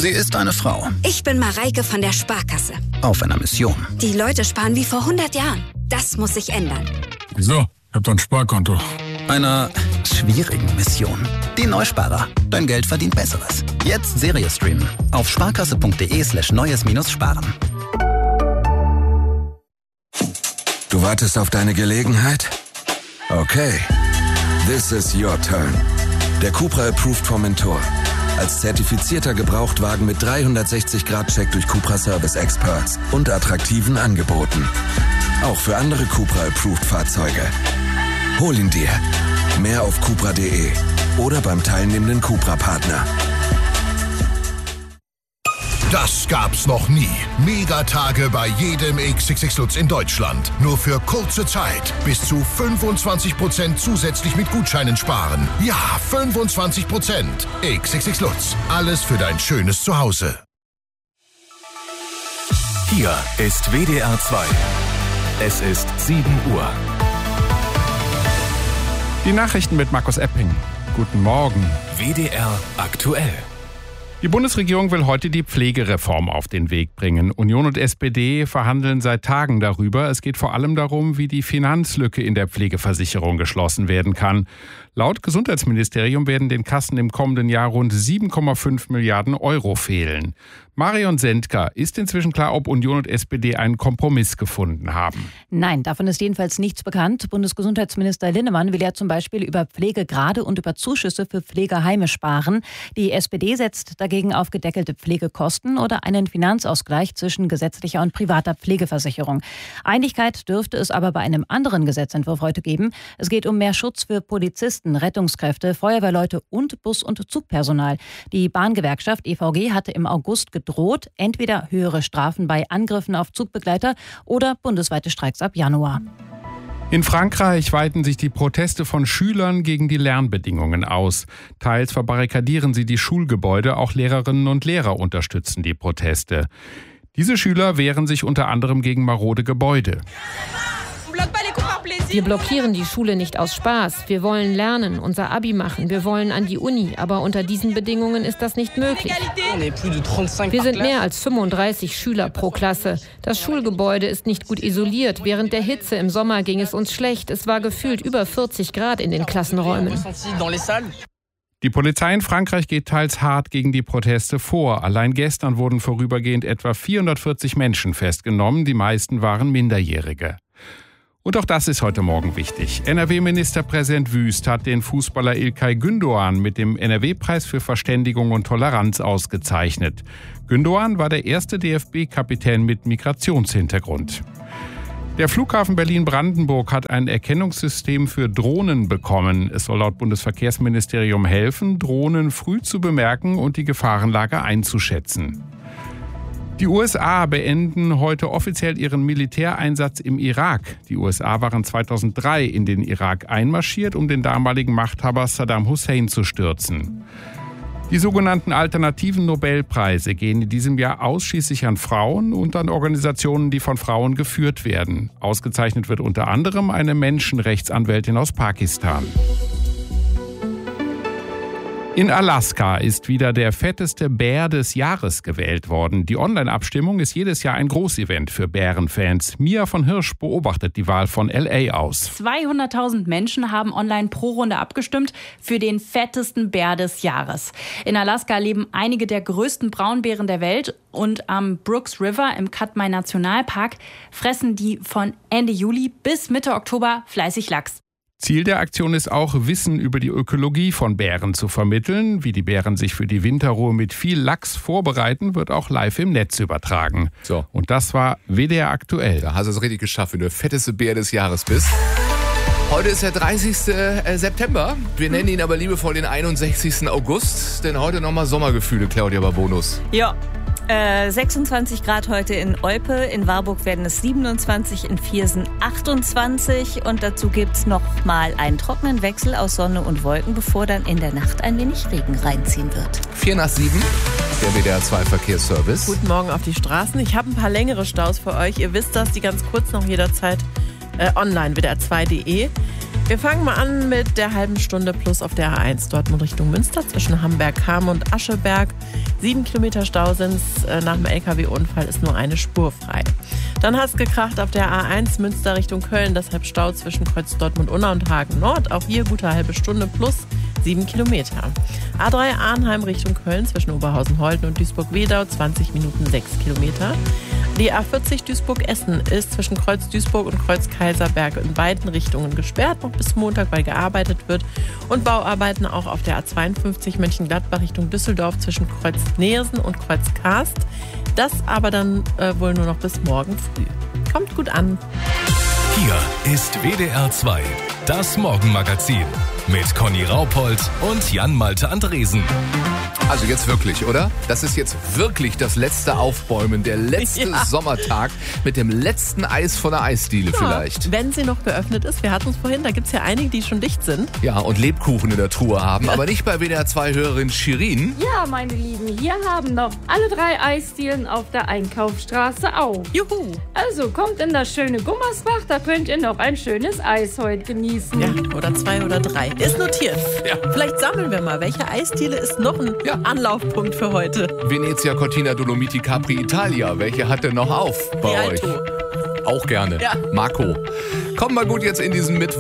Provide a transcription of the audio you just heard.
Sie ist eine Frau. Ich bin Mareike von der Sparkasse. Auf einer Mission. Die Leute sparen wie vor 100 Jahren. Das muss sich ändern. Wieso? Ich hab doch ein Sparkonto. Einer schwierigen Mission. Die Neusparer. Dein Geld verdient Besseres. Jetzt Serie streamen. Auf sparkasse.de/neues-sparen. Du wartest auf deine Gelegenheit? Okay. This is your turn. Der Cupra Approved Formentor. Als zertifizierter Gebrauchtwagen mit 360-Grad-Check durch Cupra Service Experts und attraktiven Angeboten. Auch für andere Cupra Approved Fahrzeuge. Hol ihn dir. Mehr auf cupra.de oder beim teilnehmenden Cupra-Partner. Das gab's noch nie. Megatage bei jedem XXX Lutz in Deutschland. Nur für kurze Zeit. Bis zu 25% zusätzlich mit Gutscheinen sparen. Ja, 25%. XXX Lutz. Alles für dein schönes Zuhause. Hier ist WDR 2. Es ist 7 Uhr. Die Nachrichten mit Markus Epping. Guten Morgen. WDR aktuell. Die Bundesregierung will heute die Pflegereform auf den Weg bringen. Union und SPD verhandeln seit Tagen darüber. Es geht vor allem darum, wie die Finanzlücke in der Pflegeversicherung geschlossen werden kann. Laut Gesundheitsministerium werden den Kassen im kommenden Jahr rund 7,5 Milliarden Euro fehlen. Marion Sendker, ist inzwischen klar, ob Union und SPD einen Kompromiss gefunden haben? Nein, davon ist jedenfalls nichts bekannt. Bundesgesundheitsminister Linnemann will ja zum Beispiel über Pflegegrade und über Zuschüsse für Pflegeheime sparen. Die SPD setzt dagegen auf gedeckelte Pflegekosten oder einen Finanzausgleich zwischen gesetzlicher und privater Pflegeversicherung. Einigkeit dürfte es aber bei einem anderen Gesetzentwurf heute geben. Es geht um mehr Schutz für Polizisten, Rettungskräfte, Feuerwehrleute und Bus- und Zugpersonal. Die Bahngewerkschaft EVG hatte im August gedroht, entweder höhere Strafen bei Angriffen auf Zugbegleiter oder bundesweite Streiks ab Januar. In Frankreich weiten sich die Proteste von Schülern gegen die Lernbedingungen aus. Teils verbarrikadieren sie die Schulgebäude, auch Lehrerinnen und Lehrer unterstützen die Proteste. Diese Schüler wehren sich unter anderem gegen marode Gebäude. Wir blockieren die Schule nicht aus Spaß. Wir wollen lernen, unser Abi machen. Wir wollen an die Uni. Aber unter diesen Bedingungen ist das nicht möglich. Wir sind mehr als 35 Schüler pro Klasse. Das Schulgebäude ist nicht gut isoliert. Während der Hitze im Sommer ging es uns schlecht. Es war gefühlt über 40 Grad in den Klassenräumen. Die Polizei in Frankreich geht teils hart gegen die Proteste vor. Allein gestern wurden vorübergehend etwa 440 Menschen festgenommen. Die meisten waren Minderjährige. Und auch das ist heute Morgen wichtig. NRW-Ministerpräsident Wüst hat den Fußballer İlkay Gündoğan mit dem NRW-Preis für Verständigung und Toleranz ausgezeichnet. Gündoğan war der erste DFB-Kapitän mit Migrationshintergrund. Der Flughafen Berlin-Brandenburg hat ein Erkennungssystem für Drohnen bekommen. Es soll laut Bundesverkehrsministerium helfen, Drohnen früh zu bemerken und die Gefahrenlage einzuschätzen. Die USA beenden heute offiziell ihren Militäreinsatz im Irak. Die USA waren 2003 in den Irak einmarschiert, um den damaligen Machthaber Saddam Hussein zu stürzen. Die sogenannten alternativen Nobelpreise gehen in diesem Jahr ausschließlich an Frauen und an Organisationen, die von Frauen geführt werden. Ausgezeichnet wird unter anderem eine Menschenrechtsanwältin aus Pakistan. In Alaska ist wieder der fetteste Bär des Jahres gewählt worden. Die Online-Abstimmung ist jedes Jahr ein Großevent für Bärenfans. Mia von Hirsch beobachtet die Wahl von LA aus. 200.000 Menschen haben online pro Runde abgestimmt für den fettesten Bär des Jahres. In Alaska leben einige der größten Braunbären der Welt und am Brooks River im Katmai Nationalpark fressen die von Ende Juli bis Mitte Oktober fleißig Lachs. Ziel der Aktion ist auch, Wissen über die Ökologie von Bären zu vermitteln. Wie die Bären sich für die Winterruhe mit viel Lachs vorbereiten, wird auch live im Netz übertragen. So. Und das war WDR aktuell. Da hast du es richtig geschafft, wenn du der fetteste Bär des Jahres bist. Heute ist der 30. September. Wir nennen ihn aber liebevoll den 61. August. Denn heute nochmal Sommergefühle, Claudia Babonus. Ja. 26 Grad heute in Olpe, in Warburg werden es 27, in Viersen 28 und dazu gibt es noch mal einen trockenen Wechsel aus Sonne und Wolken, bevor dann in der Nacht ein wenig Regen reinziehen wird. 4 nach 7, der WDR 2 Verkehrsservice. Guten Morgen auf die Straßen. Ich habe ein paar längere Staus für euch. Ihr wisst das, die ganz kurz noch jederzeit online, WDR2.de. Wir fangen mal an mit der halben Stunde plus auf der A1 Dortmund Richtung Münster zwischen Hamberg-Hamm und Ascheberg. 7 Kilometer Stau sind's. Nach dem LKW-Unfall ist nur eine Spur frei. Dann hat's gekracht auf der A1 Münster Richtung Köln, deshalb Stau zwischen Kreuz Dortmund-Unna und Hagen-Nord. Auch hier gute halbe Stunde plus 7 Kilometer. A3 Arnheim Richtung Köln zwischen Oberhausen-Holten und Duisburg-Wedau 20 Minuten 6 Kilometer. Die A40 Duisburg-Essen ist zwischen Kreuz Duisburg und Kreuz Kaiserberg in beiden Richtungen gesperrt, noch bis Montag, weil gearbeitet wird. Und Bauarbeiten auch auf der A52 Mönchengladbach Richtung Düsseldorf zwischen Kreuz Neersen und Kreuz Karst. Das aber dann wohl nur noch bis morgen früh. Kommt gut an. Hier ist WDR 2, das Morgenmagazin mit Conny Raupold und Jan-Malte Andresen. Also jetzt wirklich, oder? Das ist jetzt wirklich das letzte Aufbäumen, der letzte Sommertag mit dem letzten Eis von der Eisdiele vielleicht. Wenn sie noch geöffnet ist. Wir hatten es vorhin, da gibt es ja einige, die schon dicht sind. Ja, und Lebkuchen in der Truhe haben, aber nicht bei WDR 2-Hörerin Shirin. Ja, meine Lieben, hier haben noch alle 3 Eisdielen auf der Einkaufsstraße auf. Juhu! Also kommt in das schöne Gummersbach, da könnt ihr noch ein schönes Eis heute genießen. Ja, oder 2 oder 3. Ist notiert. Ja. Vielleicht sammeln wir mal, welche Eisdiele ist noch ein Anlaufpunkt für heute. Venezia Cortina Dolomiti Capri Italia. Welche hat denn noch auf bei euch? Auch gerne. Ja. Marco. Kommt mal gut jetzt in diesen Mittwoch.